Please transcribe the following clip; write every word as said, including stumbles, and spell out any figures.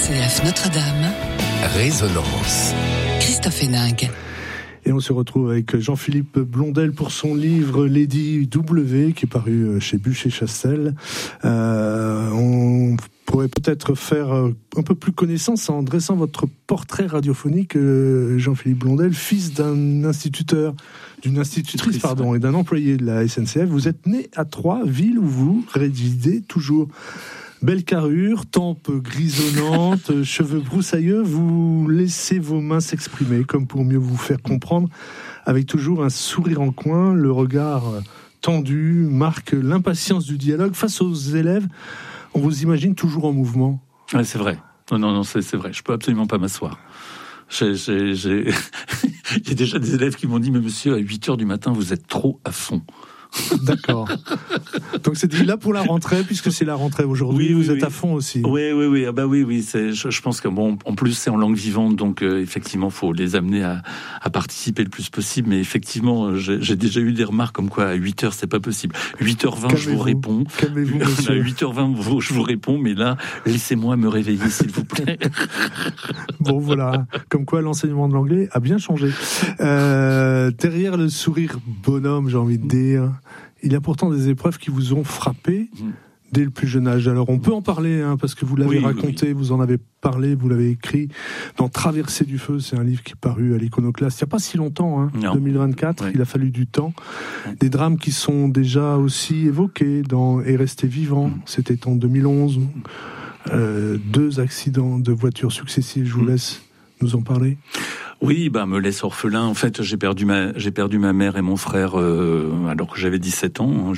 S C F Notre-Dame. Résonance. Christophe Héninck. Et on se retrouve avec Jean-Philippe Blondel pour son livre Lady W, qui est paru chez Bucher-Chastel. Euh, on pourrait peut-être faire un peu plus connaissance en dressant votre portrait radiophonique, Jean-Philippe Blondel, fils d'un instituteur, d'une institutrice, pardon, et d'un employé de la S N C F. Vous êtes né à Troyes, ville où vous résidez toujours. Belle carrure, tempe grisonnante, cheveux broussailleux, vous laissez vos mains s'exprimer comme pour mieux vous faire comprendre, avec toujours un sourire en coin, le regard tendu marque l'impatience du dialogue face aux élèves. On vous imagine toujours en mouvement. Ouais, c'est vrai. Non, non, non, c'est, c'est vrai. Je peux absolument pas m'asseoir. J'ai, j'ai, j'ai... Il y a déjà des élèves qui m'ont dit, mais monsieur, à huit heures du matin, vous êtes trop à fond. D'accord. Donc c'est là pour la rentrée, puisque c'est la rentrée aujourd'hui, oui, vous oui, êtes oui. à fond aussi. Oui, oui, oui. Ah bah oui, oui. C'est, je, je pense que bon, en plus c'est en langue vivante, donc euh, effectivement, faut les amener à, à participer le plus possible. Mais effectivement, j'ai, j'ai déjà eu des remarques comme quoi à huit heures c'est pas possible. huit heures vingt, Calmez-vous. je vous réponds. Calmez-vous, monsieur. À huit heures vingt, je vous réponds, mais là, laissez-moi me réveiller, s'il vous plaît. Bon, voilà. Comme quoi, l'enseignement de l'anglais a bien changé. Euh, derrière le sourire bonhomme, j'ai envie de dire, il y a pourtant des épreuves qui vous ont frappé dès le plus jeune âge. Alors on peut en parler, hein, parce que vous l'avez oui, raconté, oui. vous en avez parlé, vous l'avez écrit dans Traversée du feu, c'est un livre qui est paru à l'Iconoclaste il n'y a pas si longtemps, hein, deux mille vingt-quatre, oui. il a fallu du temps. Des drames qui sont déjà aussi évoqués dans Et rester vivant, mm. c'était en deux mille onze. Euh, deux accidents de voitures successifs, je vous mm. laisse nous en parler. Oui, bah me laisse orphelin. En fait, j'ai perdu ma j'ai perdu ma mère et mon frère euh, alors que j'avais dix-sept ans.